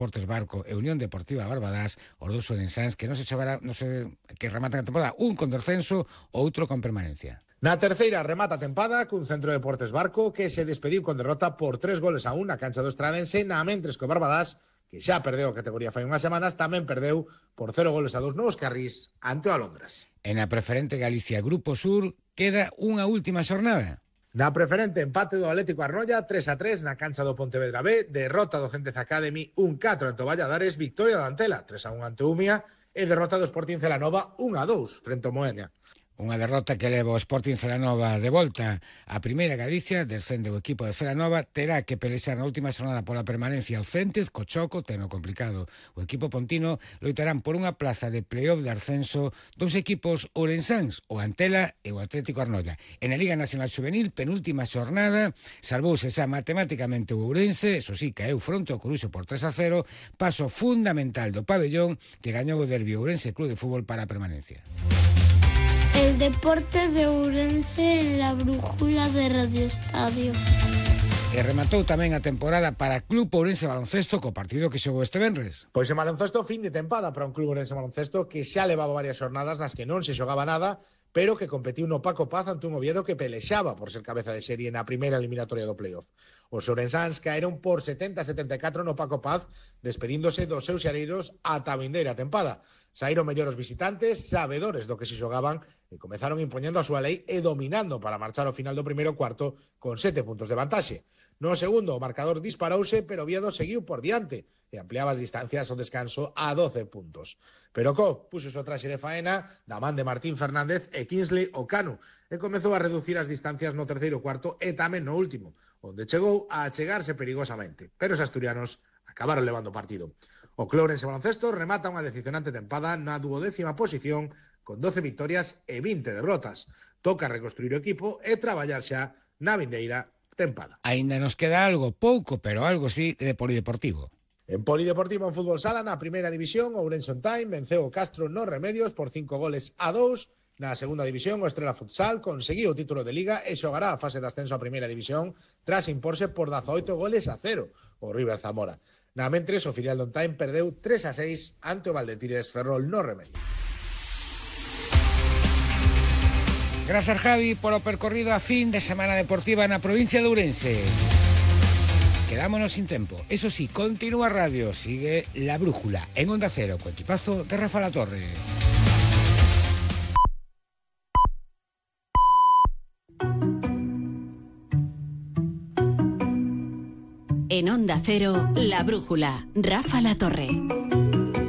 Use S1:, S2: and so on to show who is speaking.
S1: Deportes Barco e Unión Deportiva Barbadas, os dous ourensáns que que rematan a temporada, un con descenso, outro con permanencia.
S2: Na terceira remata a tempada cun Centro Deportes Barco que se despediu con derrota por 3-1 na cancha do Estradense, na mentres que o Barbadas, que xa perdeu a categoría fai unhas semanas, tamén perdeu por 0-2 nos Carrís ante o Alondras.
S1: E na preferente Galicia Grupo Sur queda unha última xornada.
S2: Na preferente empate do Atlético Arnoia 3-3 na cancha do Pontevedra B, derrota do Céntez Academy 1-4 ante o Valladares, victoria do Antela 3-1 ante o Umia e derrota do Sporting Celanova 1-2 frente ao Moenia.
S1: Unha derrota que leva o Sporting Celanova de volta a primeira Galicia. Descende o equipo de Celanova, terá que pelexar na última xornada pola permanencia ao Céntez, co Choco teno complicado. O equipo pontino loitarán por unha plaza de playoff de ascenso dos equipos ourensáns, o Antela e o Atlético Arnoia. E na Liga Nacional Juvenil, penúltima xornada, salvouse xa matemáticamente o Ourense, eso sí, caeu fronte ao Coruxo por 3-0, paso fundamental do pabellón que gañou o derbi Ourense Club de Fútbol para a permanencia.
S3: El deporte de Ourense en la brújula de Radio Estadio.
S1: E rematou tamén a temporada para Club Ourense Baloncesto co partido que xogou este venres.
S2: Pois en baloncesto fin de tempada para un Club Ourense Baloncesto que xa levaba varias xornadas nas que non se xogaba nada, pero que competiu no Paco Paz ante un Oviedo que pelexaba por ser cabeza de serie na primeira eliminatoria do playoff. Os ourensáns caeron por 70-74 no Paco Paz, despedíndose dos seus xareiros ata a vindeira tempada. Saíron mellor os visitantes, sabedores do que se xogaban, e comezaron impoñendo a súa lei e dominando para marchar ao final do primeiro cuarto con 7 puntos de vantaxe. No segundo, o marcador disparouse, pero Oviedo seguiu por diante e ampliaba as distancias ao descanso a 12 puntos. Pero puxo o traxe de faena da man de Martín Fernández e Kingsley Ocanu e comezou a reducir as distancias no terceiro cuarto e tamén no último, onde chegou a achegarse perigosamente. Pero os asturianos acabaron levando partido. O Club Ourense Baloncesto remata unha decepcionante tempada na 12ª posición con 12 victorias e 20 derrotas. Toca reconstruir o equipo e traballar xa na vindeira tempada.
S1: Aínda nos queda algo, pouco, pero algo sí, de polideportivo.
S2: En polideportivo en fútbol sala, na primeira división, o Ourense On Time venceu o Castro nos Remedios por 5-2. Na segunda división, o Estrela Futsal conseguiu o título de Liga e xogará a fase de ascenso a primeira división tras imporse por 18-0 o River Zamora. Na mentres, o filial do On Time perdeu 3-6 ante o Valdetires Ferrol nos Remedios.
S1: Grazas, Javi, polo percorrido a fin de semana deportiva na provincia de Ourense. Quedámonos sin tempo. Eso sí, continúa a radio, sigue La Brújula en Onda Cero, co equipazo de Rafa Latorre.
S4: En Onda Cero, La Brújula, Rafa Latorre.